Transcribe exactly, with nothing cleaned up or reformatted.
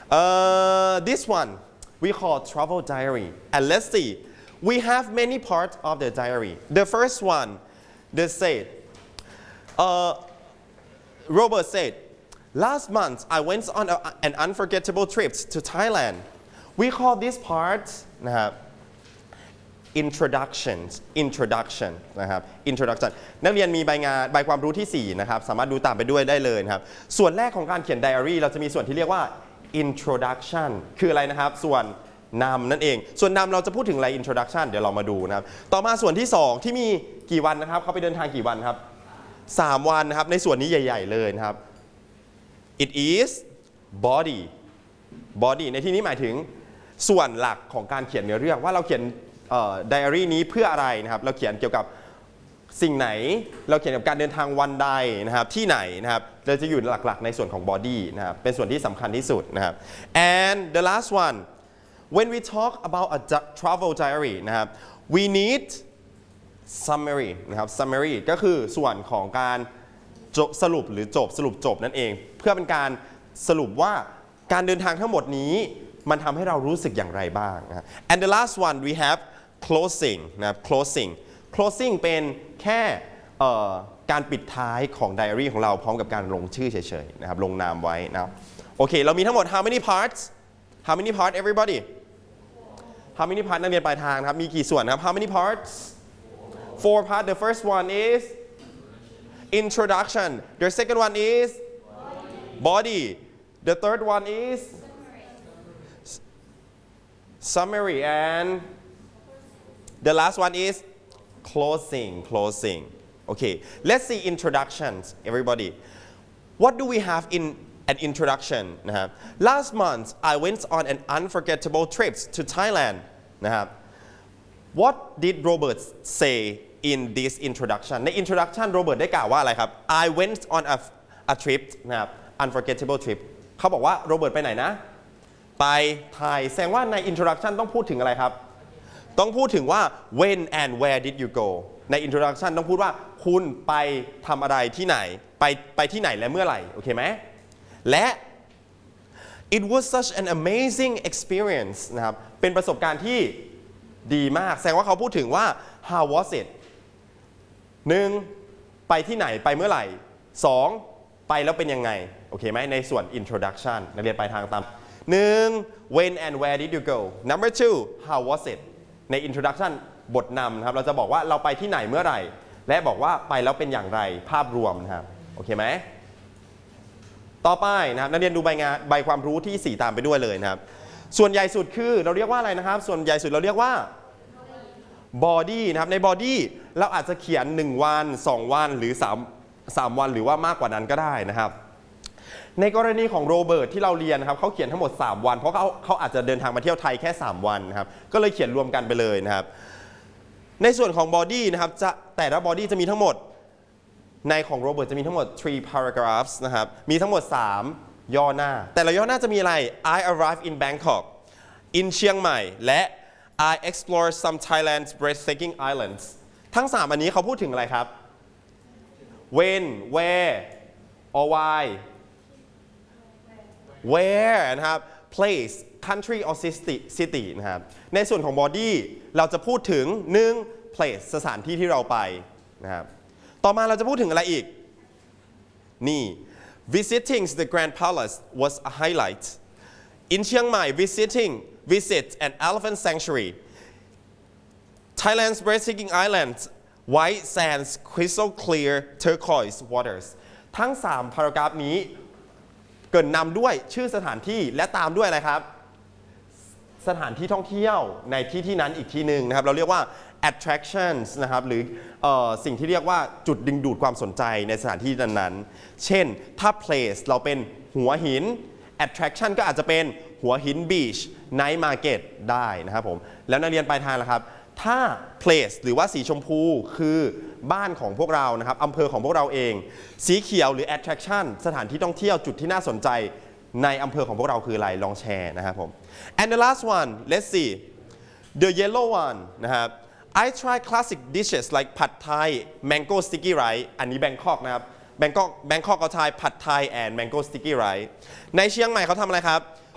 uh, this one we call travel diary and let's see we have many parts of the diary the first one they said uh, Robert said last month I went on a, an unforgettable trip to Thailand we call this part นะครับ introduction introduction นะครับ introduction นักเรียนมีใบงานใบความรู้ที่สี่นะครับสามารถดูตามไปด้วยได้เลยครับส่วนแรกของการเขียนไดอารี่เราจะมีส่วนที่เรียกว่า introduction คืออะไรนะครับส่วนนำนั่นเองส่วนนำเราจะพูดถึงอะไร introduction เดี๋ยวเรามาดูนะครับต่อมาส่วนที่สองที่มีกี่วันนะครับเขาไปเดินทางกี่วันครับสามวันนะครับในส่วนนี้ใหญ่ๆเลยนะครับ it is body body ในที่นี้หมายถึงส่วนหลักของการเขียนเนื้อเรื่องว่าเราเขียนไดอารี่นี้เพื่ออะไรนะครับเราเขียนเกี่ยวกับสิ่งไหนเราเขียนกับการเดินทางวันใดนะครับที่ไหนนะครับเราจะอยู่หลักๆในส่วนของ body นะครับเป็นส่วนที่สำคัญที่สุดนะครับ and the last one when we talk about a travel diary นะครับ we need summary นะครับ summary ก็คือส่วนของการสรุปหรือจบสรุปจบนั่นเองเพื่อเป็นการสรุปว่าการเดินทางทั้งหมดนี้มันทำให้เรารู้สึกอย่างไรบ้างนะ and the last one we have closing นะครับ closing closing เป็นแค่การปิดท้ายของไดอารี่ของเราพร้อมกับการลงชื่อเฉยๆนะครับลงนามไว้นะโอเคเรามีทั้งหมด how many parts how many parts everybody how many parts นักเรียนปลายทางครับมีกี่ส่วนครับ how many parts four parts the first one is introduction the second one is body the third one is summary and the last one is closing closing okay let's see introductions everybody what do we have in an introduction นะครับ last month I went on an unforgettable trip to Thailand นะครับ what did Robert say in this introduction ใน introduction Robert ได้กล่าวว่าอะไรครับ I went on a, a trip นะครับ unforgettable trip เขาบอกว่าโรเบิร์ตไปไหนนะไปไทยแสดงว่าใน introduction ต้องพูดถึงอะไรครับต้องพูดถึงว่า when and where did you go ใน introduction ต้องพูดว่าคุณไปทำอะไรที่ไหนไปไปที่ไหนและเมื่อไหร่โอเคไหมและ it was such an amazing experience นะครับเป็นประสบการณ์ที่ดีมากแสดงว่าเขาพูดถึงว่า how was it หนึ่งไปที่ไหนไปเมื่อไหร่สองไปแล้วเป็นยังไงโอเคไหมในส่วน introduction นักเรียนไปทางตามหนึ่ง when and where did you go number two how was it ใน introduction บทนำนะครับเราจะบอกว่าเราไปที่ไหนเมื่อไหร่และบอกว่าไปแล้วเป็นอย่างไรภาพรวมนะครับโอเคไหมต่อไปนะครับนักเรียนดูใบงานใบความรู้ที่สี่ตามไปด้วยเลยนะครับส่วนใหญ่สุดคือเราเรียกว่าอะไรนะครับส่วนใหญ่สุดเราเรียกว่า body นะครับใน body เราอาจจะเขียนหนึ่งวันสองวันหรือสาม สามวันหรือว่ามากกว่านั้นก็ได้นะครับในกรณีของโรเบิร์ตที่เราเรียนนะครับเขาเขียนทั้งหมดสามวันเพราะเขาเขาอาจจะเดินทางมาเที่ยวไทยแค่สามวันนะครับก็เลยเขียนรวมกันไปเลยนะครับในส่วนของ body นะครับจะแต่ละ body จะมีทั้งหมดในของโรเบิร์ตจะมีทั้งหมด three paragraphs นะครับมีทั้งหมดสามย่อหน้าแต่ละย่อหน้าจะมีอะไร I arrived in Bangkok in เชียงใหม่และ I explored some Thailand's breathtaking islands ทั้งสามอันนี้เขาพูดถึงอะไรครับ when where or why where นะครับ place country or city city นะครับในส่วนของ body เราจะพูดถึงหนึ่ง place สถานที่ที่เราไปนะครับต่อมาเราจะพูดถึงอะไรอีกนี่ visiting the Grand Palace was a highlight in เชียงใหม่ visiting visit an elephant sanctuary Thailand's breathtaking islands white sands crystal clear turquoise waters ทั้งสามพารากราฟนี้เกิดนำด้วยชื่อสถานที่และตามด้วยอะไรครับสถานที่ท่องเที่ยวในที่ที่นั้นอีกที่หนึ่งนะครับเราเรียกว่า attractions นะครับหรือเอ่อสิ่งที่เรียกว่าจุดดึงดูดความสนใจในสถานที่นั้นๆเช่นถ้า place เราเป็นหัวหิน attraction ก็อาจจะเป็นหัวหิน beach night market ได้นะครับผมแล้วนักเรียนปลายทางล่ะครับถ้า place หรือว่าสีชมพูคือบ้านของพวกเรานะครับอำเภอของพวกเราเองสีเขียวหรือ attraction สถานที่ท่องเที่ยวจุดที่น่าสนใจในอำเภอของพวกเราคืออะไรลองแชร์นะครับผม and the last one let's see the yellow one นะครับ I tried classic dishes like pad thai mango sticky rice อันนี้แบงคอกนะครับแบงคอกแบงคอกเขาทายผัดไทย and mango sticky rice ในเชียงใหม่เขาทำอะไรครับ